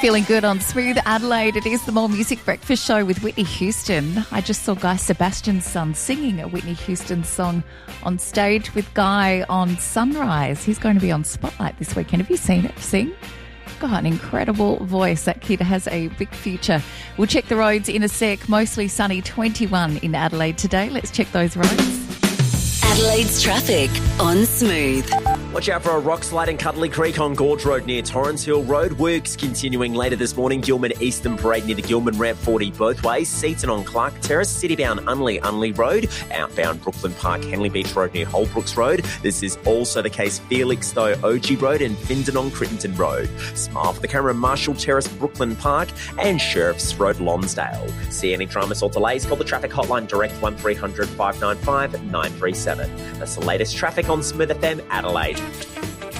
Feeling good on Smooth Adelaide. It is the More Music Breakfast Show with Whitney Houston. I just saw Guy Sebastian's son singing a Whitney Houston song on stage with Guy on Sunrise. He's going to be on Spotlight this weekend. Have you seen it sing? Got an incredible voice. That kid has a big future. We'll check the roads in a sec. Mostly sunny, 21 in Adelaide today. Let's check those roads. Adelaide's traffic on Smooth. Watch out for a rock slide in Cuddly Creek on Gorge Road near Torrens Hill Road. Works continuing later this morning. Gilman Eastern Parade near the Gilman Ramp 40 both ways. Seaton on Clark Terrace. Citybound Unley Road. Outbound Brooklyn Park Henley Beach Road near Holbrooks Road. This is also the case Felixstowe Ogie Road and Findon on Crittenton Road. Smile for the camera Marshall Terrace Brooklyn Park and Sheriff's Road Lonsdale. See any dramas or delays? Call the traffic hotline direct 1300 595 937. That's the latest traffic on Smooth FM Adelaide.